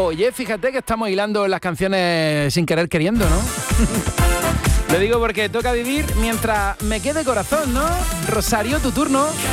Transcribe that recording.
Oye, fíjate que estamos hilando las canciones sin querer queriendo, ¿no? Lo digo porque toca vivir mientras me quede corazón, ¿no? Rosario, tu turno.